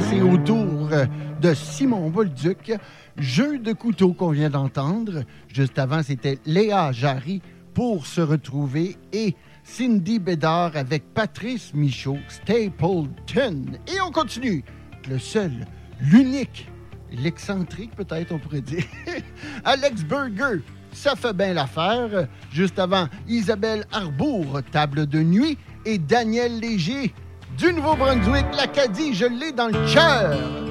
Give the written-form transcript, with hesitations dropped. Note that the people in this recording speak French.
c'est au tour de Simon Bolduc. Jeu de couteau qu'on vient d'entendre. Juste avant, c'était Léa Jarry pour se retrouver et Cindy Bédard avec Patrice Michaud, Stapleton. Et on continue. Le seul, l'unique, l'excentrique peut-être on pourrait dire, Alex Burger. Ça fait bien l'affaire. Juste avant, Isabelle Arbour, Table de nuit, et Daniel Léger du Nouveau-Brunswick, l'Acadie, je l'ai dans le cœur.